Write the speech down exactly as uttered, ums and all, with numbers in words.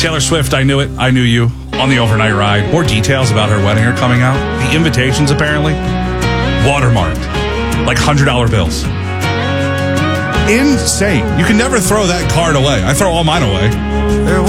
Taylor Swift, I Knew It, I Knew You, on the overnight ride. More details about her wedding are coming out. The invitations, apparently, watermarked, like one hundred dollar bills. Insane. You can never throw that card away. I throw all mine away.